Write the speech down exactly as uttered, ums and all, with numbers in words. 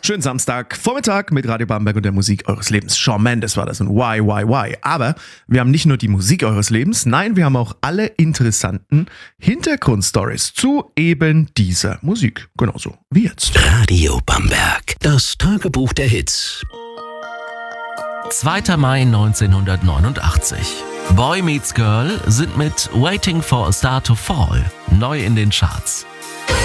Schönen Samstag, Vormittag mit Radio Bamberg und der Musik eures Lebens. Shawn Mendes war das und Why, Why, Why. Aber wir haben nicht nur die Musik eures Lebens, nein, wir haben auch alle interessanten Hintergrundstories zu eben dieser Musik. Genauso wie jetzt. Radio Bamberg, das Tagebuch der Hits. zweiter Mai neunzehnhundertneunundachtzig. Boy Meets Girl sind mit Waiting for a Star to Fall neu in den Charts.